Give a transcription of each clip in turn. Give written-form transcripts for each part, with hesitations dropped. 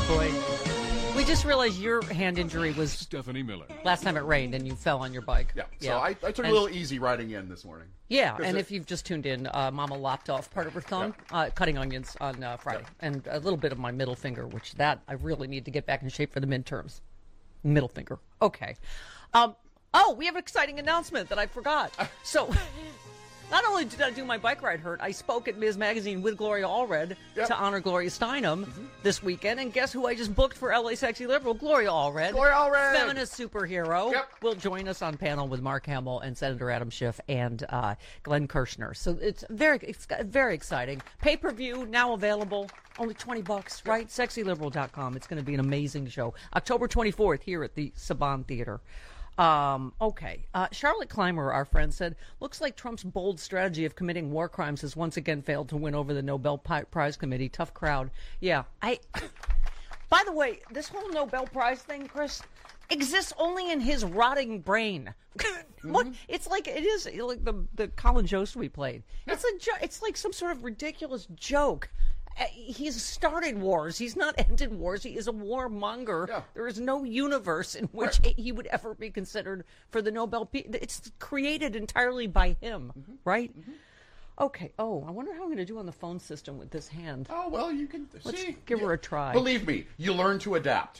boy. We just realized your hand injury was Stephanie Miller. last time it rained and you fell on your bike. Yeah, so I took a little easy riding in this morning. Yeah, and if you've just tuned in, Mama lopped off part of her thumb, cutting onions on Friday, and a little bit of my middle finger, which that I really need to get back in shape for the midterms. Middle finger. Okay. We have an exciting announcement that I forgot. So, not only did I do my bike ride hurt, I spoke at Ms. Magazine with Gloria Allred to honor Gloria Steinem this weekend. And guess who I just booked for LA Sexy Liberal? Gloria Allred. Gloria Allred. Feminist superhero. Will join us on panel with Mark Hamill and Senator Adam Schiff and Glenn Kirshner. So it's very exciting. Pay-per-view now available. Only $20, right? SexyLiberal.com. It's going to be an amazing show. October 24th here at the Saban Theater. Okay. Charlotte Clymer, our friend, said, looks like Trump's bold strategy of committing war crimes has once again failed to win over the Nobel Prize Committee. Tough crowd. Yeah. By the way, this whole Nobel Prize thing, Chris, exists only in his rotting brain. What? It's like it is like the Colin Jost we played. It's like some sort of ridiculous joke. He's started wars. He's not ended wars. He is a warmonger. Yeah. There is no universe in which he would ever be considered for the Nobel Peace. It's created entirely by him, right? Okay. Oh, I wonder how I'm going to do on the phone system with this hand. Oh, well, you can give her a try. Believe me, you learn to adapt.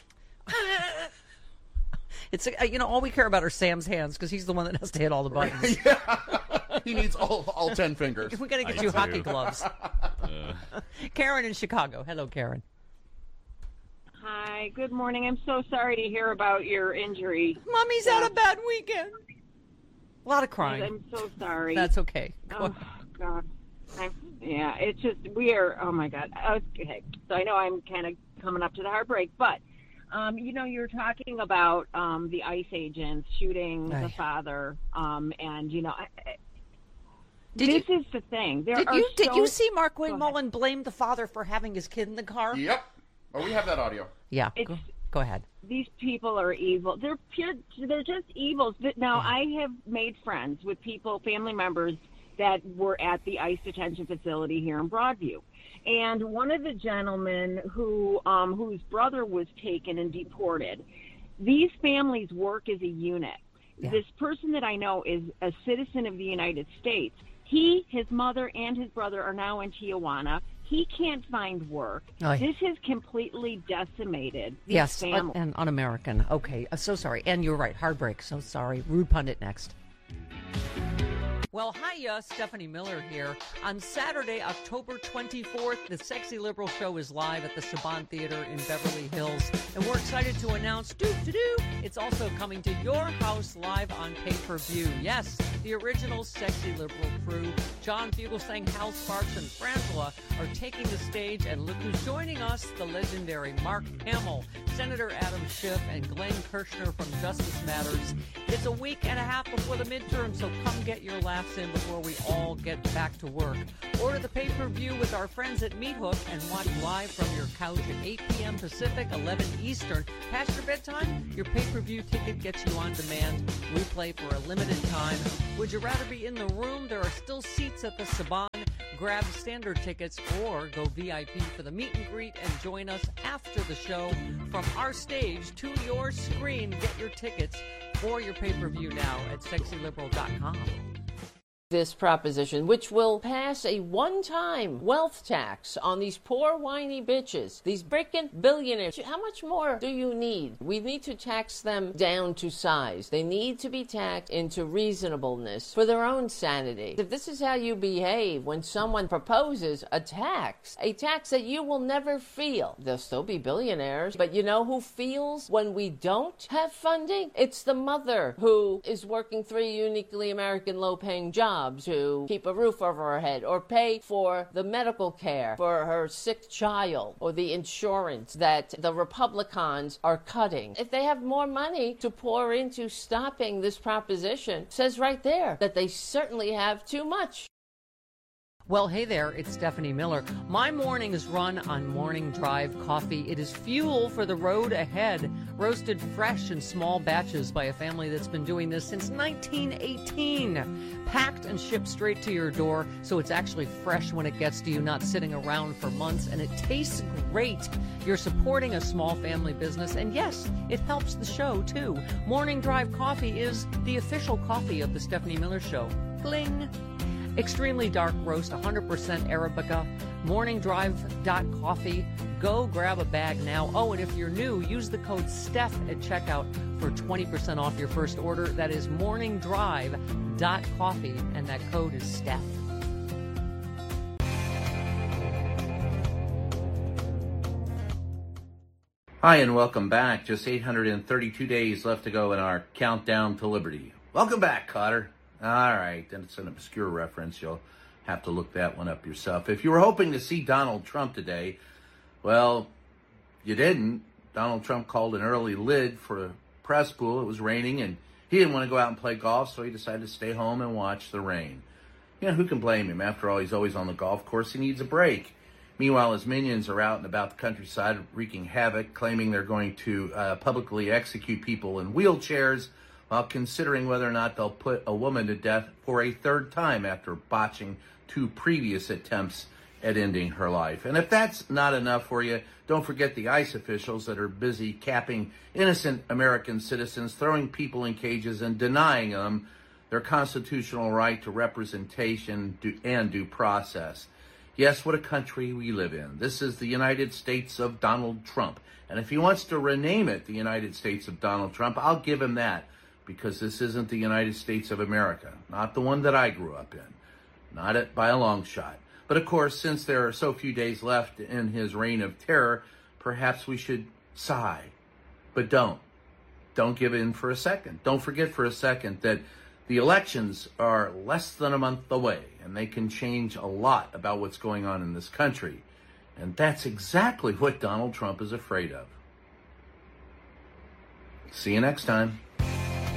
It's all we care about are Sam's hands because he's the one that has to hit all the buttons. He needs all 10 fingers. We got to get you hockey gloves. Karen in Chicago. Hello, Karen. Hi. Good morning. I'm so sorry to hear about your injury. Mommy's had a bad weekend. A lot of crying. I'm so sorry. That's okay. Oh God. It's just oh my God. Okay. So I know I'm kind of coming up to the heartbreak, but. You're talking about the ICE agents shooting the father, this is the thing. Did you see Markwayne Mullen blame the father for having his kid in the car? Yep. Oh, we have that audio. Yeah. Go ahead. These people are evil. They're just evils. Now, I have made friends with family members that were at the ICE detention facility here in Broadview. And one of the gentlemen whose brother was taken and deported, these families work as a unit. Yeah. This person that I know is a citizen of the United States. His mother, and his brother are now in Tijuana. He can't find work. This has completely decimated these families. And un-American. Okay, so sorry. And you're right, heartbreak. So sorry. Rude Pundit next. Well, hiya, Stephanie Miller here. On Saturday, October 24th, the Sexy Liberal Show is live at the Saban Theater in Beverly Hills. And we're excited to announce, it's also coming to your house live on pay-per-view. Yes, the original Sexy Liberal crew, John Fugelsang, Hal Sparks, and Frangela, are taking the stage. And look who's joining us, the legendary Mark Hamill, Senator Adam Schiff, and Glenn Kirshner from Justice Matters. It's a week and a half before the midterm, so come get your laughs in before we all get back to work. Order the pay-per-view with our friends at Meat Hook and watch live from your couch at 8 p.m. Pacific, 11 Eastern. Past your bedtime, your pay-per-view ticket gets you on demand. Replay for a limited time. Would you rather be in the room? There are still seats at the Saban. Grab standard tickets or go VIP for the meet and greet and join us after the show from our stage to your screen. Get your tickets for your pay-per-view now at sexyliberal.com. This proposition, which will pass a one-time wealth tax on these poor whiny bitches, these frickin' billionaires. How much more do you need? We need to tax them down to size. They need to be taxed into reasonableness for their own sanity. If this is how you behave when someone proposes a tax that you will never feel, they'll still be billionaires. But you know who feels when we don't have funding? It's the mother who is working 3 uniquely American low-paying jobs to keep a roof over her head or pay for the medical care for her sick child or the insurance that the Republicans are cutting. If they have more money to pour into stopping this proposition, it says right there that they certainly have too much. Well, hey there, it's Stephanie Miller. My morning is run on Morning Drive coffee. It is fuel for the road ahead, roasted fresh in small batches by a family that's been doing this since 1918. Packed and shipped straight to your door, so it's actually fresh when it gets to you, not sitting around for months, and it tastes great. You're supporting a small family business, and yes, it helps the show, too. Morning Drive coffee is the official coffee of the Stephanie Miller Show. Bling! Extremely dark roast, 100% Arabica, morningdrive.coffee. Go grab a bag now. Oh, and if you're new, use the code STEPH at checkout for 20% off your first order. That is morningdrive.coffee, and that code is STEPH. Hi, and welcome back. Just 832 days left to go in our countdown to liberty. Welcome back, Cotter. All right, then it's an obscure reference. You'll have to look that one up yourself. If you were hoping to see Donald Trump today, well, you didn't. Donald Trump called an early lid for a press pool. It was raining, and he didn't want to go out and play golf, so he decided to stay home and watch the rain. You know, who can blame him? After all, he's always on the golf course. He needs a break. Meanwhile, his minions are out and about the countryside wreaking havoc, claiming they're going to publicly execute people in wheelchairs, while considering whether or not they'll put a woman to death for a third time after botching 2 previous attempts at ending her life. And if that's not enough for you, don't forget the ICE officials that are busy capping innocent American citizens, throwing people in cages, and denying them their constitutional right to representation and due process. Yes, what a country we live in. This is the United States of Donald Trump. And if he wants to rename it the United States of Donald Trump, I'll give him that. Because this isn't the United States of America, not the one that I grew up in, not it by a long shot. But of course, since there are so few days left in his reign of terror, perhaps we should sigh. But don't give in for a second. Don't forget for a second that the elections are less than a month away, and they can change a lot about what's going on in this country. And that's exactly what Donald Trump is afraid of. See you next time.